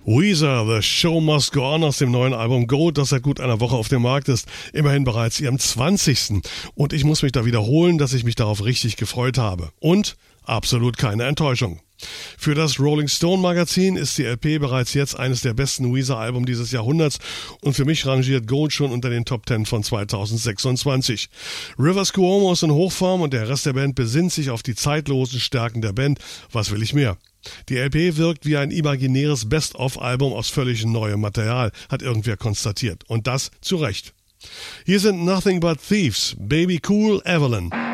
Weezer, The Show Must Go On aus dem neuen Album Goat, das seit gut einer Woche auf dem Markt ist, immerhin bereits ihrem 20. Und ich muss mich da wiederholen, dass ich mich darauf richtig gefreut habe. Und absolut keine Enttäuschung. Für das Rolling Stone Magazin ist die LP bereits jetzt eines der besten Weezer-Alben dieses Jahrhunderts und für mich rangiert Goat schon unter den Top 10 von 2026. Rivers Cuomo ist in Hochform und der Rest der Band besinnt sich auf die zeitlosen Stärken der Band. Was will ich mehr? Die LP wirkt wie ein imaginäres Best-of-Album aus völlig neuem Material, hat irgendwer konstatiert. Und das zu Recht. Hier sind Nothing But Thieves, Baby Cool, Evelyn.